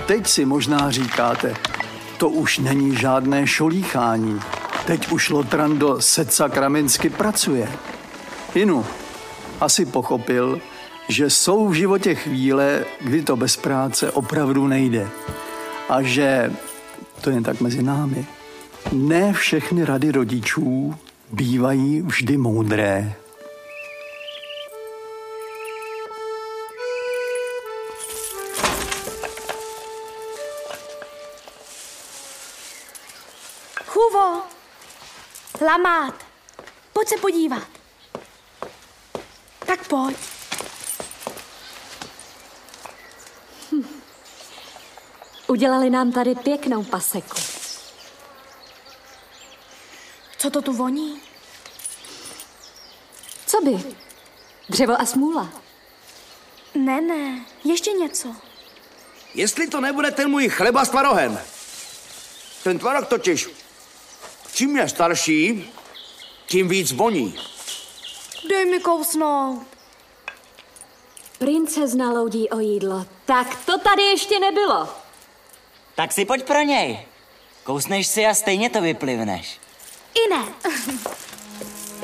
teď si možná říkáte, to už není žádné šolíchání. Teď už Lotran do Setsakraminsky pracuje. Inu, asi pochopil, že jsou v životě chvíle, kdy to bez práce opravdu nejde. A že, to je tak mezi námi, ne všechny rady rodičů bývají vždy moudré. Huvo! Lamát! Pojď se podívat. Tak pojď. Udělali nám tady pěknou paseku. Co to tu voní? Co by? Dřevo a smůla. Ne, ještě něco. Jestli to nebude ten můj chleba s tvarohem. Ten tvarok totiž, čím je starší, tím víc voní. Dej mi kousnout. Princezna loudí o jídlo. Tak to tady ještě nebylo. Tak si pojď pro něj. Kousneš si a stejně to vyplivneš. I ne.